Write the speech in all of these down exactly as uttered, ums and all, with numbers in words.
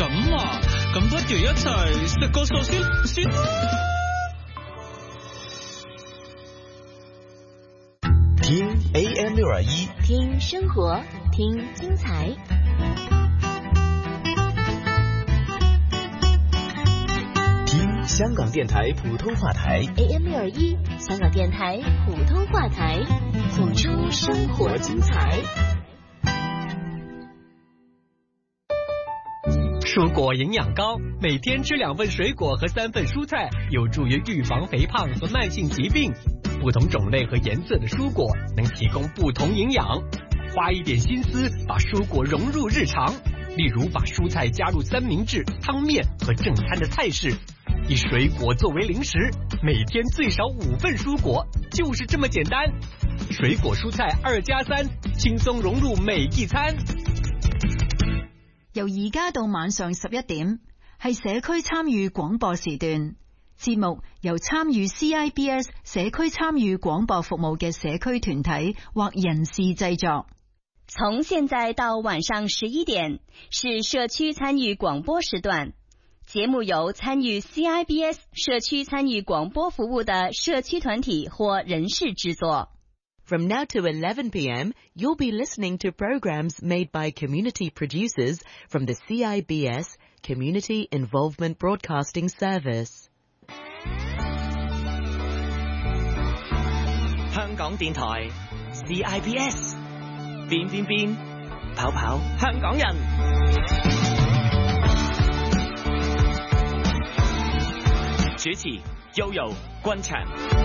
咁啊，咁不如一齊食個壽司先啦。 聽 A M 六二一， 聽生活，聽精彩。 聽香港電台普通話台 A M 六二一，香港電台普通話台，播出生活精彩。 蔬果營養高，每天吃兩份水果和三份蔬菜，有助於預防肥胖和慢性疾病。不同種類和顏色的蔬果能提供不同營養，花一點心思把蔬果融入日常，例如把蔬菜加入三明治、湯麵和正餐的菜式，以水果作為零食，每天最少五份蔬果，就是這麼簡單。水果蔬菜二加三，輕鬆融入每一餐。 由而家到晚上十一點，係社區參與廣播時段。節目由參與 C I B S 社區參與廣播服務嘅社區團體或人士製作。 從現在到晚上十一點，是社區參與廣播時段。節目由參與 C I B S 社區參與廣播服務的社區團體或人士製作。 From now to eleven p.m., you'll be listening to programs made by community producers from the C I B S Community Involvement Broadcasting Service. 香港電台 C I B S 變變變跑跑香港人，主持 Yoyo 君祥。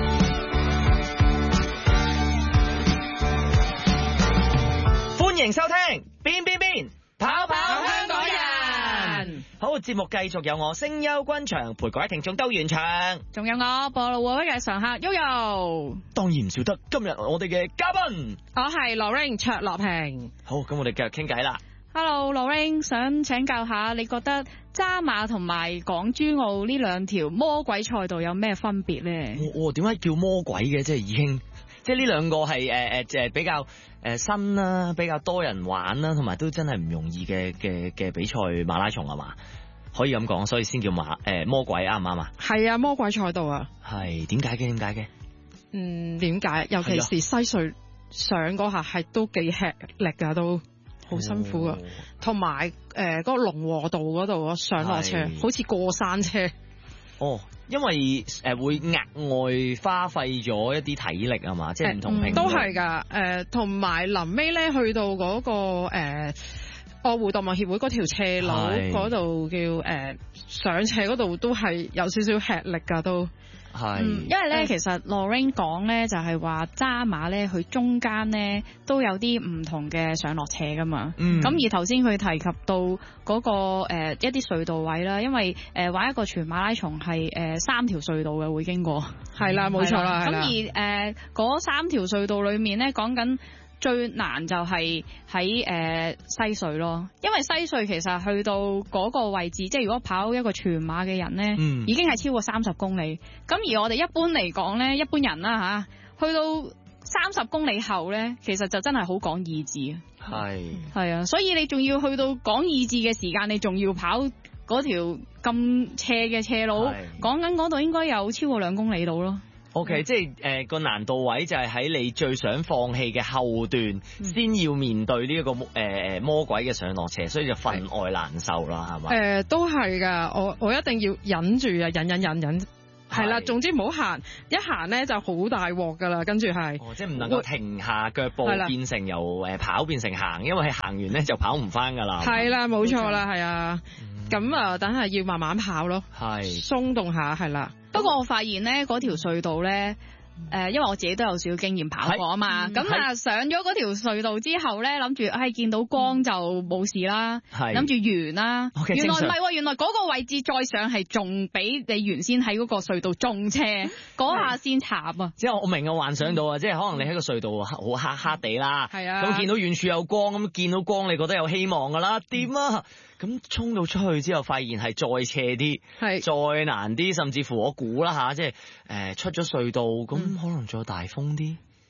歡迎收聽變變變跑跑香港人。好，節目繼續有我聲優君祥陪各位聽眾兜完場， 仲有我播路會嘅常客 Yoyo。 當然唔少得今日我哋嘅嘉賓， 我係 Lorraine 卓樂平。 好，咁我哋繼續傾偈啦。 Hello Lorraine，想請教下你覺得渣馬同埋港珠澳呢兩條魔鬼賽道有咩分別咧？ 我點解叫魔鬼嘅？即係已經。即係呢兩個係誒誒，即係比較誒新啦，比較多人玩啦，同埋都真係唔容易嘅嘅嘅比賽馬拉松係嘛？可以咁講，所以先叫馬誒、呃、魔鬼啱唔啱啊？ 係啊，魔鬼賽道啊。 係點解嘅？點解嘅？ 嗯，點解？尤其是西隧上嗰下係都幾吃力噶，都好辛苦噶。同埋誒嗰個龍和道嗰度上落車，好似過山車。哦。 因為誒、呃、會額外花費咗一啲體力啊嘛，即係唔同平、嗯、 都係㗎。誒同埋臨尾咧去到嗰、那個誒愛護動物協會嗰條斜路嗰度叫誒、呃、上斜嗰度都係有少少吃力㗎都。係、嗯，因為咧、嗯、其實 Lorraine 講咧就係話渣馬咧佢中間咧都有啲唔同嘅上落斜噶嘛。嗯。咁而頭先佢提及到嗰、那個誒、呃、一啲隧道位啦，因為誒、呃、玩一個全馬拉松係誒、呃、三條隧道嘅會經過。係啦，冇錯啦。咁而誒嗰、呃、三條隧道裏面咧講緊。最難就係喺誒西隧咯，因為西隧其實去到嗰個位置，即係如果跑一個全馬嘅人咧、嗯，已經係超過三十公里。咁而我哋一般嚟講咧，一般人啦吓、啊，去到三十公里後咧，其實就真係好講意志。係係啊，所以你仲要去到講意志嘅時間，你仲要跑嗰條咁斜嘅斜路，講緊嗰度應該有超過兩公里度咯。 O、okay, K， 即係誒個難度位就係喺你最想放棄嘅後段，先、嗯、要面對呢、這、一個誒誒、呃、魔鬼嘅上落斜，所以就分外難受啦，係嘛？誒、呃、都係㗎，我我一定要忍住啊，忍忍忍忍，係啦，總之唔好行，一行咧就好大鑊㗎啦，跟住係，哦，即係唔能夠停下腳步變成由誒跑變成行，因為係行完咧就跑唔翻㗎啦。係啦，冇錯啦，係啊。咁啊，等係要慢慢跑咯，係鬆動下係啦。不過我發現咧，嗰條隧道咧，誒、呃，因為我自己都有少少經驗跑過啊嘛。咁啊，上咗嗰條隧道之後咧，諗住唉見到光就冇事啦，諗住完啦。Okay, 原來唔係喎，原來嗰個位置再上係仲比你原先喺嗰個隧道仲斜，嗰下先慘啊！即係我明我幻想到啊，即係可能你喺個隧道好黑黑地啦，係啊，咁見到遠處有光，咁見到光你覺得有希望噶啦，點啊？咁衝到出去之後，發現係再斜啲，係再難啲，甚至乎我估啦吓，即係誒出咗隧道，咁可能再大風啲，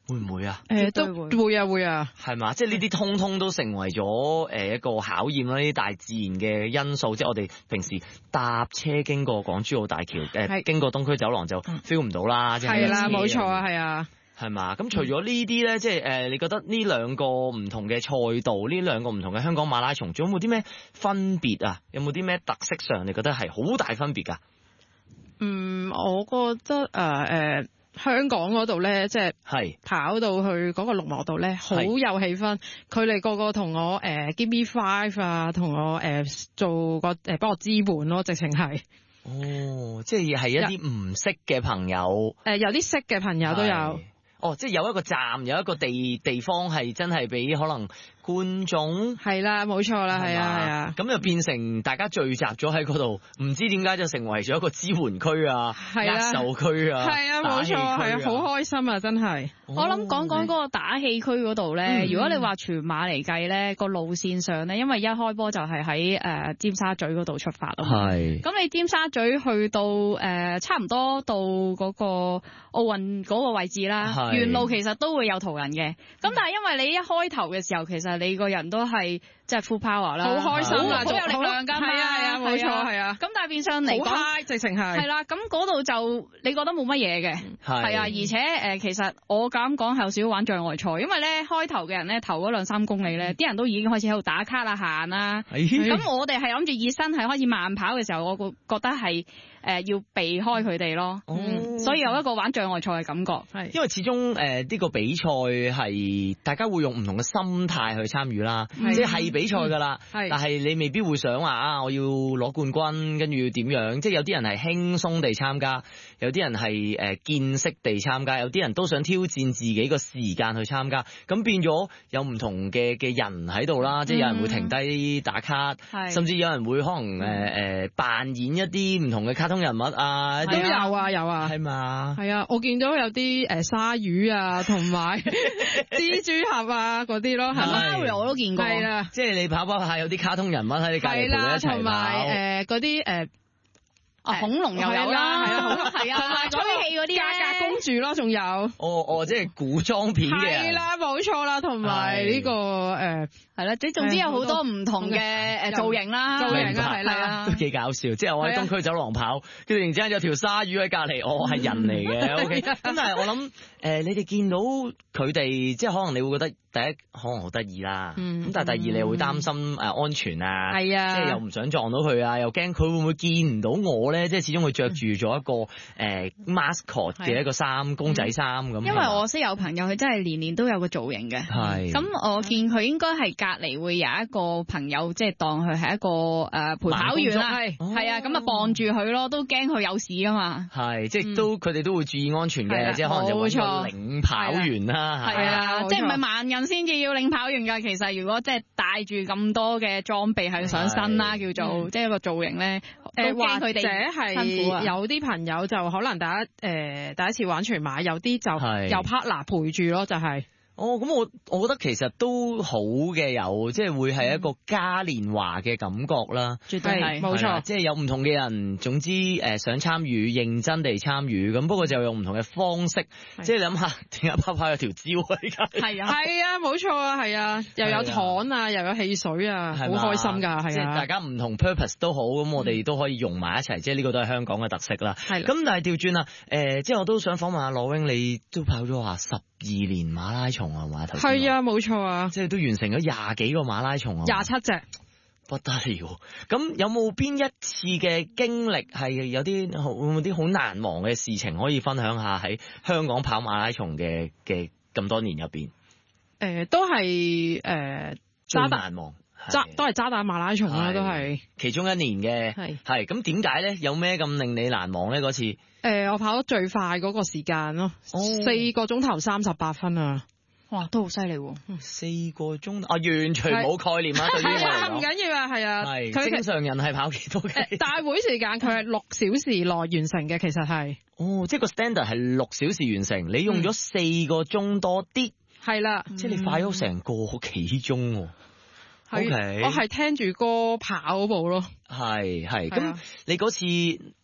會唔會啊？ 誒都會啊會啊， 係嘛？即係呢啲通通都成為咗誒一個考驗啦，呢啲大自然嘅因素。即係我哋平時搭車經過港珠澳大橋誒，經過東區走廊就 feel 唔到啦。 係啦，冇錯啊，係啊。 係嘛？咁除咗呢啲咧，即係誒，你覺得呢兩個唔同嘅賽道，呢兩個唔同嘅香港馬拉松，仲有冇啲咩分別啊？有冇啲咩特色上你覺得係好大分別㗎？ 嗯，我覺得誒誒、呃呃、香港嗰度咧，即係跑到去嗰個綠幕度咧，好有氣氛。佢哋個個同我誒、呃、give me five 啊，同我誒、呃、做個誒幫我支援咯，直情係。 哦，即係係一啲唔識嘅朋友。誒、 呃，有啲識嘅朋友都有。 哦，即係有一個站，有一個地地方係真係俾可能觀眾。 係啦，冇錯啦，係啊，係啊。 咁就變成大家聚集咗喺嗰度，唔知點解就成為咗一個支援區啊、握手區啊。 係啊，冇錯，係啊，好開心啊，真係。 哦、我諗講講嗰個打氣區嗰度咧，嗯、如果你話全馬嚟計咧，個路線上咧，因為一開波就係喺誒尖沙咀嗰度出發啊嘛。係。咁你尖沙咀去到誒、呃、差唔多到嗰個奧運嗰個位置啦。沿路其實都會有途人嘅，咁但係因為你一開頭嘅時候，其實你個人都係即係 full power 啦， 好開心啊， 好有力量㗎嘛， 係啊係啊，冇錯係啊。咁但係變相嚟講，好 high 直情係。係啦，咁嗰度就你覺得冇乜嘢嘅，係啊，而且誒其實我咁講係有少少玩障礙賽，因為咧開頭嘅人咧頭嗰兩三公里咧，啲人都已經開始喺度打卡啦行啦，咁我哋係諗住熱身係開始慢跑嘅時候，我覺覺得係。誒、呃、要避開佢哋咯，哦嗯、所以有一個玩障礙賽嘅感覺。係因為始終誒呢、呃這個比賽係大家會用唔同嘅心態去參與啦，即係比賽㗎啦。嗯、但係你未必會想話啊，我要攞冠軍，跟住要點樣？即係有啲人係輕鬆地參加，有啲人係誒、呃、見識地參加，有啲人都想挑戰自己個時間去參加。咁變咗有唔同嘅嘅人喺度啦，嗯、即係有人會停低打卡，甚至有人會可能誒誒、呃、扮演一啲唔同嘅卡通人物啊， 都有啊有啊， 係嘛？ 係啊，我見到有啲誒鯊魚啊，同埋蜘蛛俠啊嗰啲咯，係咪？ 我都見過。 係啦， 即係你跑跑下有啲卡通人物喺你隔離陪你一齊跑。 同埋誒嗰啲誒。 恐龍又有啦，係啊，係啊，同埋吹氣嗰啲格格公主咯，仲有。 哦哦，即係古裝片嘅。 係啦，冇錯啦，同埋呢個誒係啦，即總之有好多唔同嘅誒造型啦，造型啊係啦， 都幾搞笑。即係我喺東區走廊跑，跟住突然之間有條鯊魚喺隔離，我係人嚟嘅。O K，咁但係我諗誒，你哋見到佢哋，即係可能你會覺得第一可能好得意啦，咁但係第二你會擔心誒安全啊，係啊，即係又唔想撞到佢啊，又驚佢會唔會見唔到我咧？即係始終佢着住咗一個誒、呃、mascot 嘅一個衫，公仔衫咁。 因為我識有朋友，佢真係年年都有個造型嘅。係。咁我見佢應該係隔離會有一個朋友，即係當佢係一個誒、呃、陪跑員啦。係。係啊，咁啊傍住佢咯，都驚佢有事㗎嘛。係，即係都佢哋、嗯、都會注意安全嘅，即係可能就揾個領跑員啦。係啊，即係唔係盲人先至要領跑員㗎？其實如果即係帶住咁多嘅裝備喺上身啦，叫做、嗯、即係一個造型咧，誒或者係有啲朋友就可能第一誒、呃、第一次玩全馬，有啲就有 partner 陪住咯，就係、是。哦，咁我我覺得其實都好嘅，有即係會係一個嘉年華嘅感覺啦，絕對係冇錯，即係有唔同嘅人，總之誒、呃、想參與，認真地參與，咁不過就用唔同嘅方式，即係你諗下點解啪啪有條蕉啊？而家係啊，係啊，冇錯啊，係啊，又有糖啊，又有汽水啊，好開心㗎，係啊，即係大家唔同 purpose 都好，咁我哋都可以融埋一齊，即係呢個都係香港嘅特色啦。係，咁但係調轉啊，誒、呃，即係我都想訪問下羅 wing，你都跑咗話十二年馬拉松係嘛？係啊，冇錯啊，即係都完成咗廿幾個馬拉松啊，廿七隻，不得了。咁有冇邊一次嘅經歷係有啲會唔會啲好難忘嘅事情可以分享下喺香港跑馬拉松嘅嘅咁多年入邊？誒、呃，都係誒渣打，渣都係渣打馬拉松啦，都係其中一年嘅，係係咁點解咧？有咩咁令你難忘咧？嗰次誒、呃，我跑得最快嗰個時間咯，四、哦、個鐘頭三十八分啊！哇，都好犀利喎！四個鐘啊，完全冇概念啊！對於我嚟講，唔緊要啊，係啊，係正常人係跑幾多嘅？大會時間佢係六小時內完成嘅，其實係。哦，即係個 standard 係六小時完成，你用咗四個鐘多啲，係啦、嗯，即係你快咗成個幾鐘喎。O K，我係聽住歌跑步咯。係係，咁你嗰次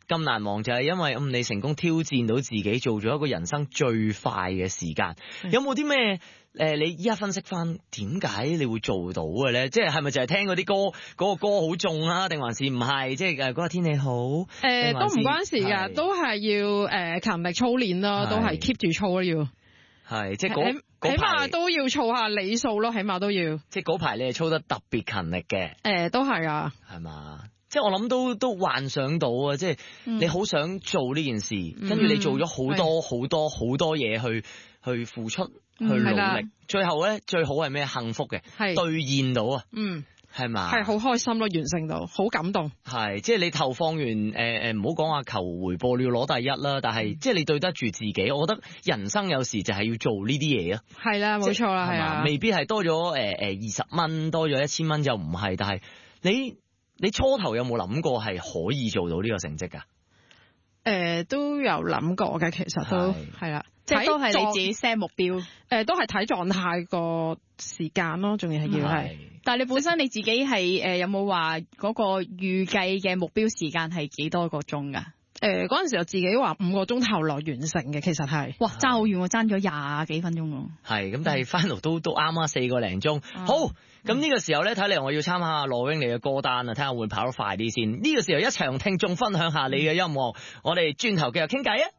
咁難忘就係因為咁、嗯、你成功挑戰到自己，做咗一個人生最快嘅時間。嗯、有冇啲咩誒？你依家分析翻點解你會做到嘅咧？即係係咪就係聽嗰啲歌，嗰、嗰個歌好重啊？定還是唔係？即係誒嗰日天氣好誒、 呃，都唔關事㗎，是都係要誒、呃、勤力操練啦，都係 keep 住操咯要。係即係嗰起碼都要操下里數咯，起碼都要。 即係嗰排你係操得特別勤力嘅。誒、 呃，都係啊。 係嘛？即係我諗都都幻想到啊！即係你好想做呢件事，跟、嗯、住你做咗好多好、嗯、多好多嘢去去付出、嗯、去努力，最後咧最好係咩？幸福嘅，兌現到啊！嗯，係嘛？係好開心咯，完成到，好感動。係，即係你投放完誒誒，唔好講話求回報，你要攞第一啦。但係、嗯、即係你對得住自己，我覺得人生有時就係要做呢啲嘢啊。係啦，冇錯啦，係啊，未必係多咗誒誒二十蚊，多咗一千蚊就唔係，但係你。你初頭有冇諗過係可以做到呢個成績㗎？誒、呃，都有諗過嘅，其實都係啦，即係都係你自己 set 目標。誒、呃，都係睇狀態個時間咯，仲要係要係。但係你本身你自己係誒、呃、有冇話嗰個預計嘅目標時間係幾多個鐘㗎？誒、呃，嗰陣時候自己話五個鐘頭內完成嘅，其實係。哇，爭好遠喎，爭咗廿幾分鐘喎。係，咁但係 final 都都啱啊，四個零鐘。好。咁呢個時候咧，睇嚟我要參考下羅永你嘅歌單啊，睇下會跑得快啲先。呢個時候一齊同聽眾分享下你嘅音樂，我哋轉頭繼續傾偈啊！